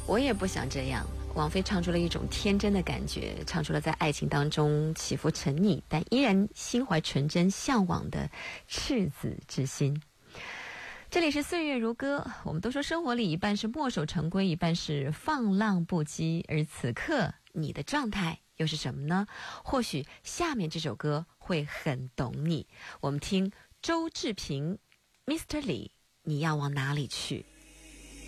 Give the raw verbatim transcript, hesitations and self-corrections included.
我也不想这样。王菲唱出了一种天真的感觉，唱出了在爱情当中起伏沉溺，但依然心怀纯真向往的赤子之心。这里是岁月如歌，我们都说生活里一半是墨守成规，一半是放浪不羁，而此刻你的状态又是什么呢？或许下面这首歌会很懂你。我们听周志平 Mister Lee， 你要往哪里去？